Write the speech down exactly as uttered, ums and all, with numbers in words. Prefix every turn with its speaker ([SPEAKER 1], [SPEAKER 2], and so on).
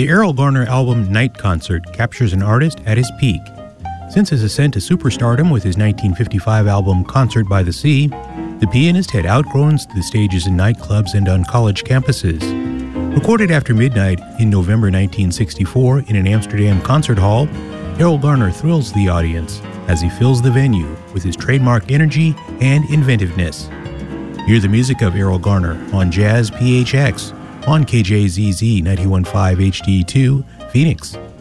[SPEAKER 1] The Erroll Garner album Night Concert captures an artist at his peak. Since his ascent to superstardom with his nineteen fifty-five album Concert by the Sea, the pianist had outgrown the stages in nightclubs and on college campuses. Recorded after midnight in November nineteen sixty-four in an Amsterdam concert hall, Erroll Garner thrills the audience as he fills the venue with his trademark energy and inventiveness. Hear the music of Erroll Garner on Jazz P H X on K J Z Z ninety-one point five H D two, Phoenix.